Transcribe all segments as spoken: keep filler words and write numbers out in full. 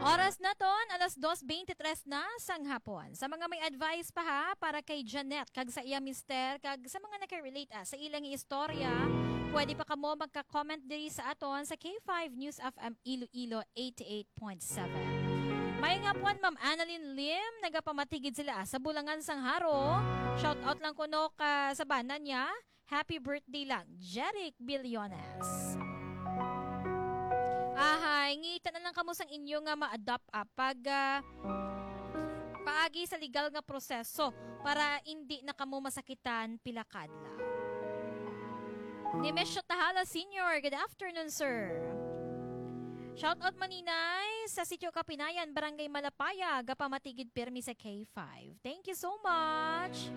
Oras na ton, alas dos twenty-tres na sang hapon. Sa mga may advice pa ha, para kay Janet, kag sa iya mister, kag sa mga nakarelate ah, sa ilang istorya, pwede pa kamo magka-comment diri sa aton sa K five News F M Iloilo eighty-eight point seven. May nga puan, Ma'am Annalyn Lim, nagapamatigid sila sa Bulangan sang Haro. Shout out lang kuno ka sa bana niya. Happy birthday lang, Jeric Billones. Ahay, ngita na lang kamo sang inyo nga ma-adopt ah, pag ah, paagi sa legal nga proseso para hindi na kamo masakitan pilakadla. Ni Mesyo Tahala Senior, good afternoon sir. Shout out maninay sa Sitio Kapinayan, Barangay Malapaya, gapamatigid pirmi sa K five. Thank you so much.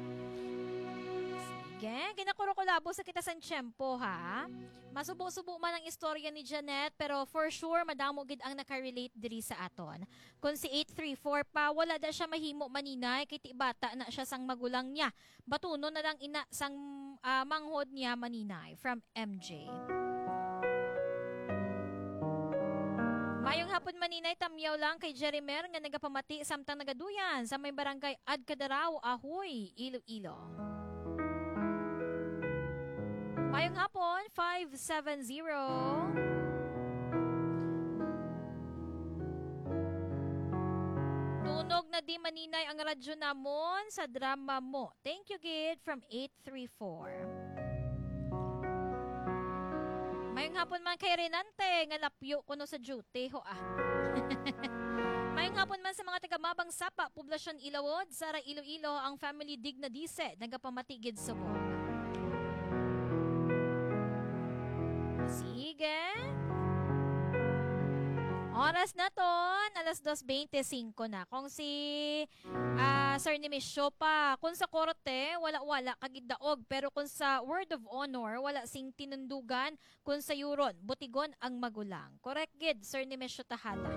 Sige, ginakurokolabo sa kita sa tiyempo ha. Masubo-subo man ang istorya ni Janet, pero for sure madamo gid ang nakarelate diri sa aton. Kung si eight three four pa, wala da siya mahimo maninay, kay ti bata na siya sang magulang niya. Batuno na lang ina sang uh, manghod niya maninay from M J. Mayong hapon maninay, tamyaw lang kay Jerimer nga nagapamati samtang nagaduyan sa may barangay Adkadaraw, Ahoy, Iloilo. Mayong hapon, five seven zero. Tunog na di maninay ang radyo namon sa drama mo. Thank you, Gid, from eight three four. Mayong hapon man kay Renante, nga lapyo ko no sa duty, ho ah. Mayong hapon man sa mga taga-Mabang Sapa, Poblasyon Ilawod, Sara Iloilo, ang family dig na dise, nagapamatigid sa mo. Sige. Oras na ton, alas dos twenty-five na. Kung si uh, Sir Nemesio pa, kung sa korte, wala-wala kagiddaog. Pero kung sa word of honor, wala sing tinundugan. Kung sa yuron, butigon ang magulang. Correct, Gid, Sir Nemesio Tahala.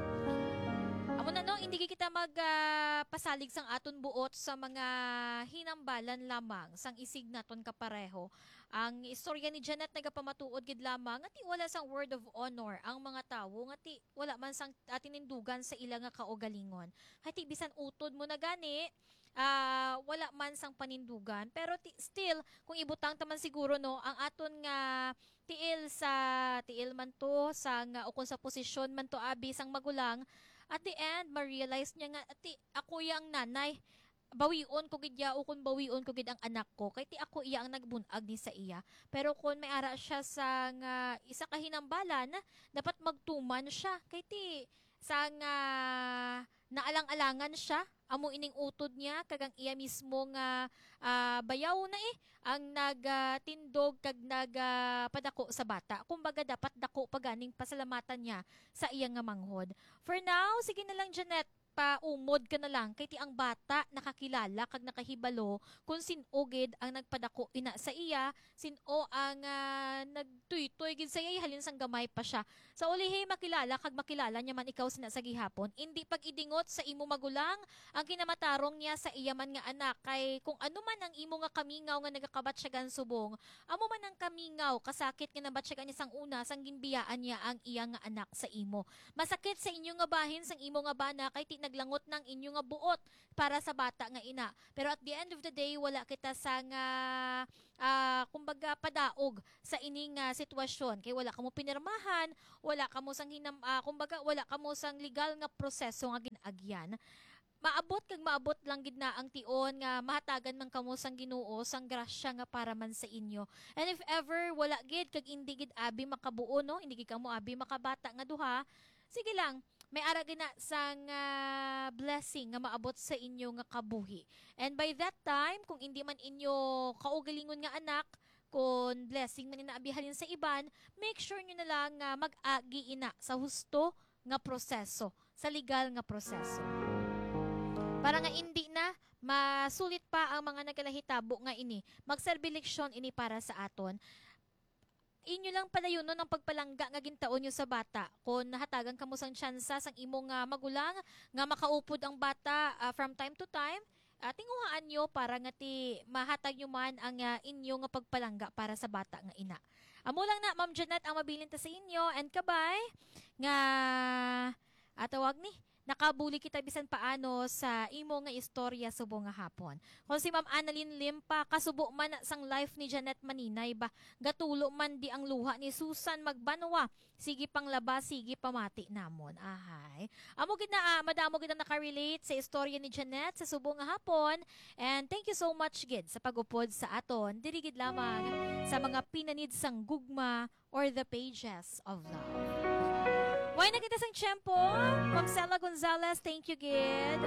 Amo na no, hindi kita magpasalig uh, sang aton buot sa mga hinambalan lamang sang isig naton kapareho. Ang istorya ni Janet nagapamatuod gid lamang ngati wala sang word of honor ang mga tawo ngati wala man sang atinindugan sa ila nga kaugalingon. Hati bisan utod mo na gani, uh, wala man sang panindugan pero ti, still kung ibutang taman siguro no ang aton nga tiil sa tiil man to sang uh, o kung sa posisyon man to abi sang magulang. At the end, ma-realize niya nga, ati, ako yang nanay, bawion ko gid ya o kung bawion ko gid ang anak ko, kay ti ako iya ang nagbunag ni sa iya. Pero kung may ara siya sa nga, isa kahinambalan, dapat magtuman siya, kay ti sa nga naalang-alangan siya, amo ining utod niya, kagang iya mismo nga uh, bayaw na eh, ang nagtindog uh, kag nagpadako uh, sa bata. Kumbaga dapat dako paganing pasalamatan niya sa iya nga manghod. For now, sige na lang Janet, paumod ka na lang kay ti ang bata nakakilala kag nakahibalo kung sinugid ang nagpadako ina sa iya, sino ang uh, nagtuytoy gid sa iya halin sang gamay pa siya. Sa ulihi makilala kag makilala niya man ikaw sina sa gihapon, indi pag idingot sa imo magulang ang kinamatarong niya sa iya man nga anak, kay kung ano man ang imo nga kamingaw nga nagakabatsyagan subong, amo man ang kamingaw kasakit nga nabatsyagan niya sang una sang ginbiyaan niya ang iya nga anak sa imo. Masakit sa inyo nga bahin sang imo nga bana kay ti naglangot ng inyo nga buot para sa bata nga ina. Pero at the end of the day, wala kita sa nga, uh, kumbaga, padaog sa ining uh, sitwasyon. Kaya wala ka mo pinirmahan, wala ka mo sang hinam, uh, kumbaga, wala ka mo sang legal nga proseso nga ginagyan. Maabot kag maabot lang gid na ang tion nga mahatagan man kamo sang Ginoo sang grasya nga para man sa inyo. And if ever wala gid kag indi gid abi makabuo no, hindi gid kamo abi makabata nga duha, sige lang, may ara gina sang uh, blessing nga maabot sa inyo nga kabuhi. And by that time, kung hindi man inyo kaugalingon nga anak, kung blessing man inaabihalin sa iban, make sure nyo na lang uh, mag-agi ina sa husto nga proseso, sa legal nga proseso. Para nga hindi na masulit pa ang mga nagkalahitabo nga ini, magserbileksyon ini para sa aton. Inyo lang pala yun no, ng pagpalangga nga gintaon nyo sa bata. Kung nahatagan ka mo sang tsansa sang imong uh, magulang nga makaupod ang bata uh, from time to time, uh, tinguhaan nyo para nga ti mahatag nyo man ang uh, inyo nga pagpalangga para sa bata nga ina. Amo lang na, Ma'am Janet, ang mabilin ta sa inyo and kabay nga At tawag ni, nakabuli kita bisan paano sa imo nga istorya subo nga hapon. Kung si Ma'am Annalyn Limpa, kasubo man na sang life ni Janet Maninay ba, gatulo man di ang luha ni Susan Magbanwa. Sige pang labas, sige pamati namon. Ahay. Amo gid na, ah, madamo gid na nakarelate sa istorya ni Janet sa subo nga hapon. And thank you so much gid sa pagupod sa aton. Diri gid lamang sa mga pinanid sang gugma or the pages of love. Why na kita sang tiyempo? Ma'am Sela Gonzalez, thank you, Gid.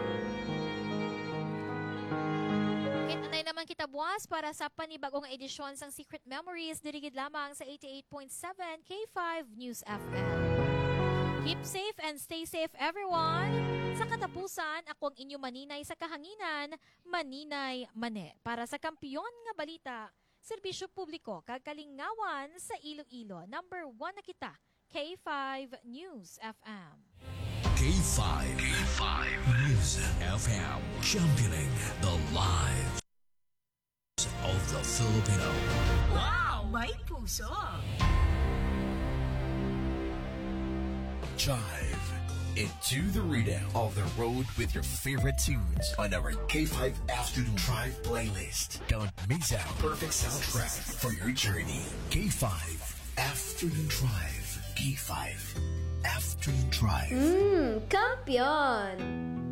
Kinanay naman kita buwas para sa panibagong edisyon sang Secret Memories, dirigid lamang sa eighty-eight point seven K five News F M. Keep safe and stay safe, everyone. Sa katapusan, ako ang inyo maninay sa kahanginan, Maninay Mane. Para sa kampiyon nga balita, serbisyo publiko, kagalingawan sa Iloilo. Number one na kita, K five News F M. K five. K five News F M. Championing the lives of the Filipino. Wow! May puso! Jive into the rhythm of the road with your favorite tunes on our K five Afternoon Drive playlist. Don't miss out. Perfect soundtrack for your journey. K five Afternoon Drive. K five Afternoon Drive. Mmm, kampiyon!